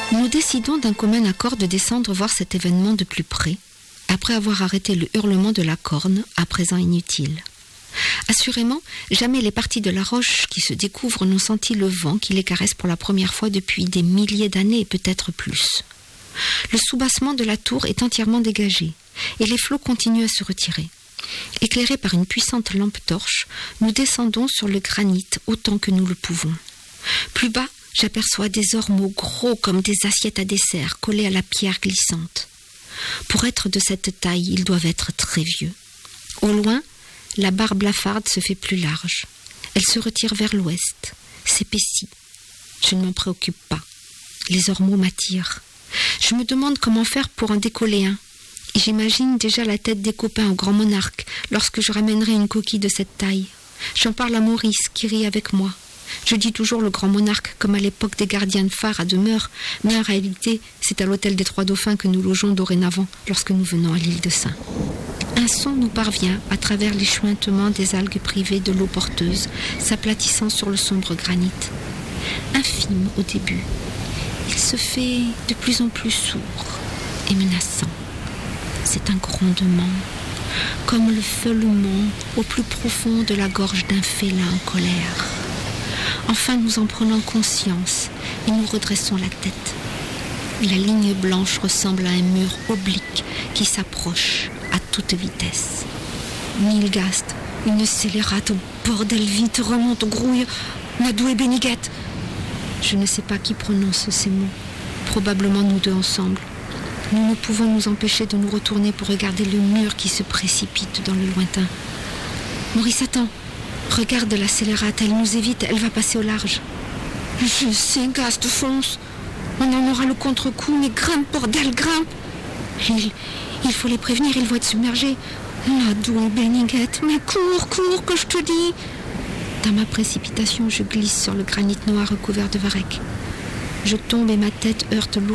Nous décidons d'un commun accord de descendre voir cet événement de plus près, après avoir arrêté le hurlement de la corne, à présent inutile. Assurément, jamais les parties de la roche qui se découvrent n'ont senti le vent qui les caresse pour la première fois depuis des milliers d'années et peut-être plus. Le soubassement de la tour est entièrement dégagé, et les flots continuent à se retirer. Éclairés par une puissante lampe torche, nous descendons sur le granit autant que nous le pouvons. Plus bas, j'aperçois des ormeaux gros comme des assiettes à dessert collés à la pierre glissante. Pour être de cette taille, ils doivent être très vieux. Au loin, la barre blafarde se fait plus large. Elle se retire vers l'ouest, s'épaissit. Je ne m'en préoccupe pas. Les ormeaux m'attirent. Je me demande comment faire pour en décoller un. Et j'imagine déjà la tête des copains au grand monarque lorsque je ramènerai une coquille de cette taille. J'en parle à Maurice qui rit avec moi. Je dis toujours le grand monarque comme à l'époque des gardiens de phare à demeure, mais en réalité, c'est à l'hôtel des Trois Dauphins que nous logeons dorénavant lorsque nous venons à l'île de Sein. Un son nous parvient à travers l'échouintement des algues privées de l'eau porteuse, s'aplatissant sur le sombre granit. Infime au début, il se fait de plus en plus sourd et menaçant. C'est un grondement, comme le feulement au plus profond de la gorge d'un félin en colère. Enfin, nous en prenons conscience et nous redressons la tête. La ligne blanche ressemble à un mur oblique qui s'approche à toute vitesse. Nilgast, une scélérate, au bordel vite, remonte, grouille, Madou et Béniguette. Je ne sais pas qui prononce ces mots, probablement nous deux ensemble. Nous ne pouvons nous empêcher de nous retourner pour regarder le mur qui se précipite dans le lointain. Maurice, attends. Regarde la scélérate, elle nous évite, elle va passer au large. Je sais, Gast, fonce. On en aura le contre-coup, mais grimpe, bordel, grimpe. Il faut les prévenir, ils vont être submergés. Madou et Béniguette, mais cours, que je te dis. Dans ma précipitation, je glisse sur le granit noir recouvert de varech. Je tombe et ma tête heurte lourdement